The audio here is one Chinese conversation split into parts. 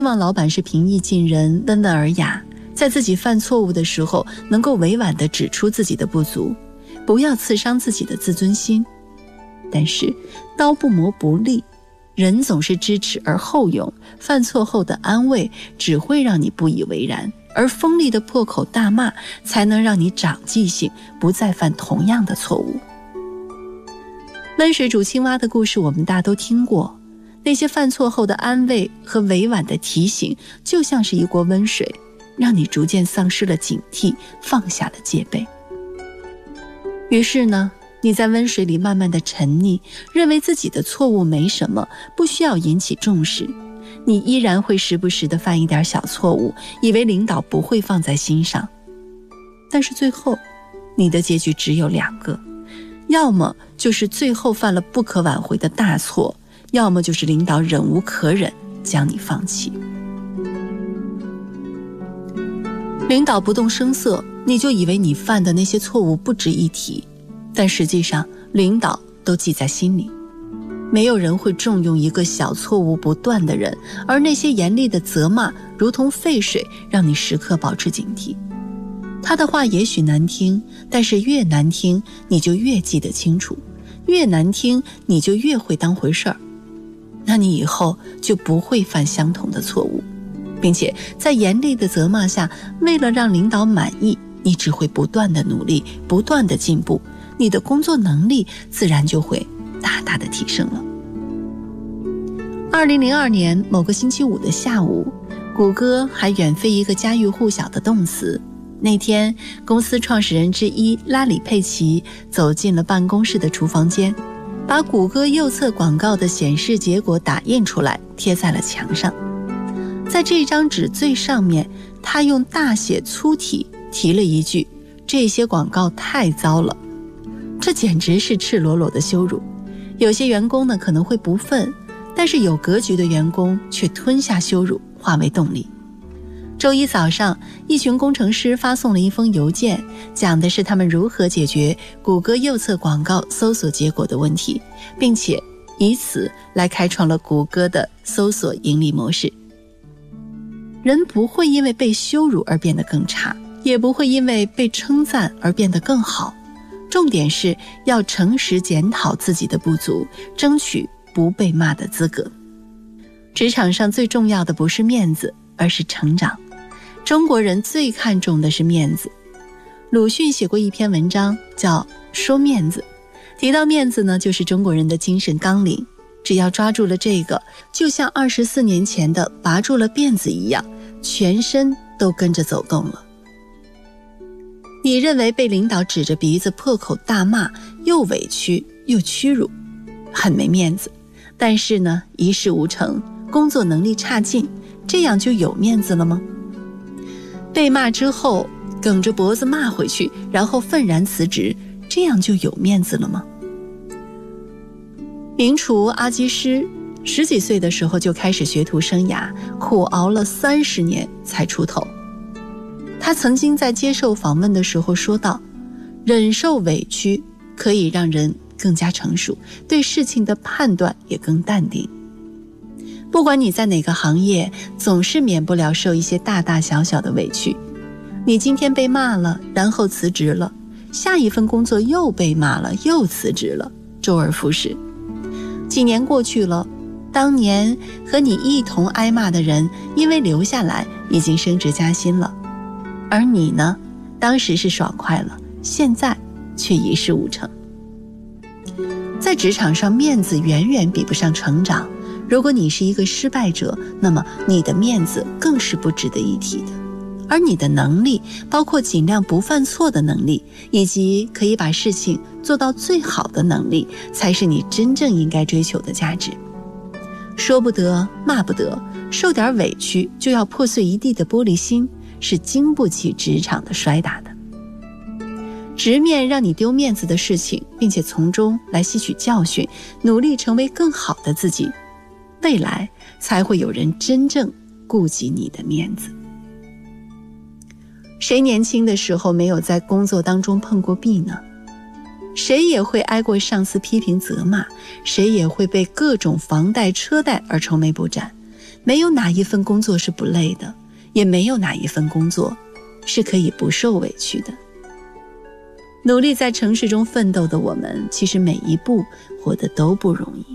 望老板是平易近人、温文尔雅，在自己犯错误的时候能够委婉地指出自己的不足，不要刺伤自己的自尊心。但是刀不磨不利，人总是知耻而后勇，犯错后的安慰只会让你不以为然，而锋利的破口大骂才能让你长记性，不再犯同样的错误。温水煮青蛙的故事我们大都听过，那些犯错后的安慰和委婉的提醒，就像是一锅温水，让你逐渐丧失了警惕，放下了戒备。于是呢，你在温水里慢慢的沉溺，认为自己的错误没什么，不需要引起重视。你依然会时不时的犯一点小错误，以为领导不会放在心上。但是最后，你的结局只有两个，要么就是最后犯了不可挽回的大错，要么就是领导忍无可忍，将你放弃。领导不动声色，你就以为你犯的那些错误不值一提，但实际上领导都记在心里。没有人会重用一个小错误不断的人，而那些严厉的责骂如同沸水，让你时刻保持警惕。他的话也许难听，但是越难听你就越记得清楚，越难听你就越会当回事儿。那你以后就不会犯相同的错误，并且在严厉的责骂下，为了让领导满意，你只会不断的努力，不断的进步，你的工作能力自然就会大大的提升了。2002年某个星期五的下午，谷歌还远非一个家喻户晓的动词。那天，公司创始人之一拉里·佩奇走进了办公室的厨房间，把谷歌右侧广告的显示结果打印出来，贴在了墙上。在这张纸最上面，他用大写粗体提了一句：这些广告太糟了。这简直是赤裸裸的羞辱。有些员工呢可能会不忿，但是有格局的员工却吞下羞辱，化为动力。周一早上，一群工程师发送了一封邮件，讲的是他们如何解决谷歌右侧广告搜索结果的问题，并且以此来开创了谷歌的搜索盈利模式。人不会因为被羞辱而变得更差，也不会因为被称赞而变得更好。重点是要诚实检讨自己的不足，争取不被骂的资格。职场上最重要的不是面子，而是成长。中国人最看重的是面子。鲁迅写过一篇文章叫《说面子》，提到面子呢，就是中国人的精神纲领。只要抓住了这个，就像24年前的拔住了辫子一样，全身都跟着走动了。你认为被领导指着鼻子破口大骂，又委屈又屈辱，很没面子。但是呢，一事无成，工作能力差劲，这样就有面子了吗？被骂之后梗着脖子骂回去，然后愤然辞职，这样就有面子了吗？名厨阿基师10几岁的时候就开始学徒生涯，苦熬了30年才出头。他曾经在接受访问的时候说道，忍受委屈可以让人更加成熟，对事情的判断也更淡定。不管你在哪个行业，总是免不了受一些大大小小的委屈。你今天被骂了，然后辞职了，下一份工作又被骂了，又辞职了，周而复始。几年过去了，当年和你一同挨骂的人，因为留下来已经升职加薪了，而你呢，当时是爽快了，现在却一事无成。在职场上，面子远远比不上成长。如果你是一个失败者，那么你的面子更是不值得一提的。而你的能力，包括尽量不犯错的能力，以及可以把事情做到最好的能力，才是你真正应该追求的价值。说不得，骂不得，受点委屈就要破碎一地的玻璃心，是经不起职场的摔打的。直面让你丢面子的事情，并且从中来吸取教训，努力成为更好的自己，未来才会有人真正顾及你的面子。谁年轻的时候没有在工作当中碰过壁呢？谁也会挨过上司批评责骂，谁也会被各种房贷车贷而愁眉不展。 没有哪一份工作是不累的，也没有哪一份工作是可以不受委屈的。努力在城市中奋斗的我们，其实每一步活得都不容易。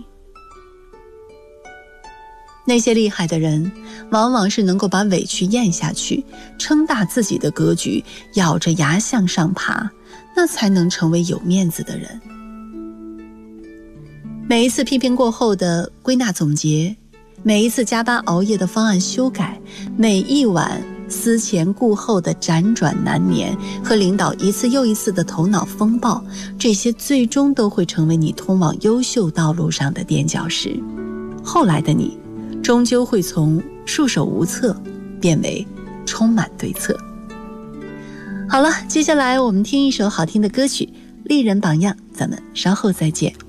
那些厉害的人，往往是能够把委屈咽下去，撑大自己的格局，咬着牙向上爬，那才能成为有面子的人。每一次批评过后的归纳总结，每一次加班熬夜的方案修改，每一晚思前顾后的辗转难眠，和领导一次又一次的头脑风暴，这些最终都会成为你通往优秀道路上的垫脚石。后来的你，终究会从束手无策变为充满对策。好了，接下来我们听一首好听的歌曲，丽人榜样，咱们稍后再见。